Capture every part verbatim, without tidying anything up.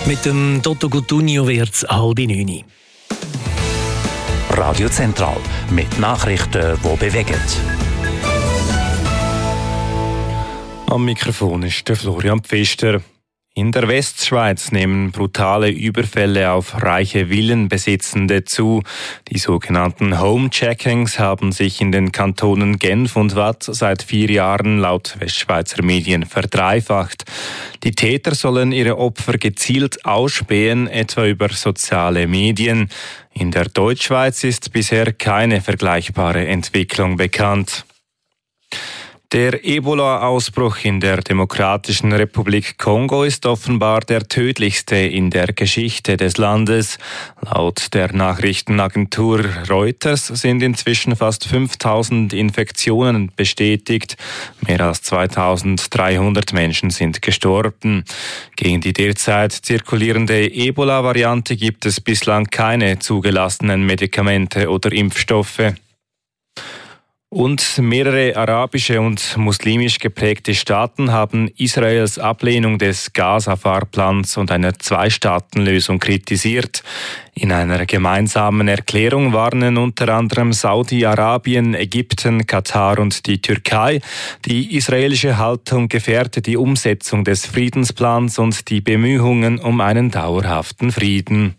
Mit dem Toto Cutugno wird es halb neun. Radio Zentral mit Nachrichten, die bewegen. Am Mikrofon ist der Florian Pfister. In der Westschweiz nehmen brutale Überfälle auf reiche Villenbesitzende zu. Die sogenannten Homecheckings haben sich in den Kantonen Genf und Waadt seit vier Jahren laut Westschweizer Medien verdreifacht. Die Täter sollen ihre Opfer gezielt ausspähen, etwa über soziale Medien. In der Deutschschweiz ist bisher keine vergleichbare Entwicklung bekannt. Der Ebola-Ausbruch in der Demokratischen Republik Kongo ist offenbar der tödlichste in der Geschichte des Landes. Laut der Nachrichtenagentur Reuters sind inzwischen fast fünftausend Infektionen bestätigt. Mehr als zweitausenddreihundert Menschen sind gestorben. Gegen die derzeit zirkulierende Ebola-Variante gibt es bislang keine zugelassenen Medikamente oder Impfstoffe. Und mehrere arabische und muslimisch geprägte Staaten haben Israels Ablehnung des Gaza-Fahrplans und einer Zwei-Staaten-Lösung kritisiert. In einer gemeinsamen Erklärung warnen unter anderem Saudi-Arabien, Ägypten, Katar und die Türkei. Die israelische Haltung gefährdet die Umsetzung des Friedensplans und die Bemühungen um einen dauerhaften Frieden.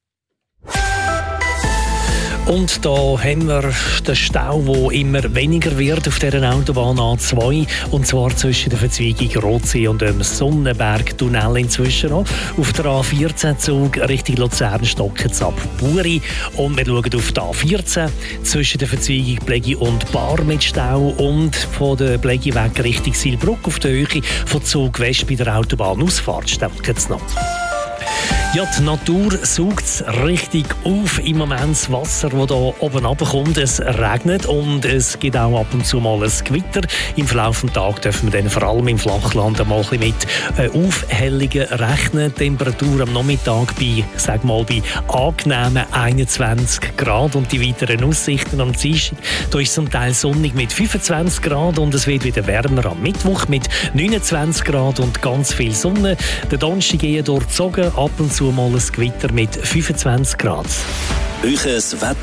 Und da haben wir den Stau, der immer weniger wird auf dieser Autobahn A zwei. Und zwar zwischen der Verzweigung Rotsee und dem Sonnenberg-Tunnel inzwischen noch. Auf der A vierzehn Zug Richtung Luzern stocken es ab Buri. Und wir schauen auf die A vierzehn zwischen der Verzweigung Plegi und Bar mit Stau. Und von der Plegi weg Richtung Silbruck auf der Höhe von Zug West bei der Autobahnausfahrt stocken es noch. Ja, die Natur saugt es richtig auf im Moment, das Wasser, das hier oben runterkommt. Es regnet und es gibt auch ab und zu mal ein Gewitter. Im Verlauf des Tages dürfen wir dann vor allem im Flachland mal ein bisschen mit äh, Aufhellungen rechnen. Temperatur am Nachmittag bei, sag mal, bei angenehmen einundzwanzig Grad und die weiteren Aussichten am Dienstag. Da ist zum Teil sonnig mit fünfundzwanzig Grad und es wird wieder wärmer am Mittwoch mit neunundzwanzig Grad und ganz viel Sonne. Der Donnerstag eher durchzogen, ab und zu mal ein Gewitter mit fünfundzwanzig Grad. Euches Wetter